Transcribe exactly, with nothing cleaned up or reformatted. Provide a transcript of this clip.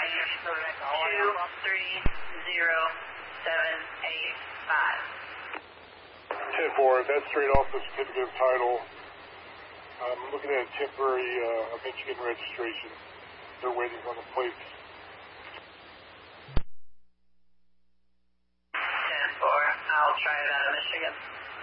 two three zero seven eight five. ten four, that's straight off the certificate of title. I'm looking at a temporary uh, Michigan registration. They're waiting on the plates. ten four, I'll try that in Michigan.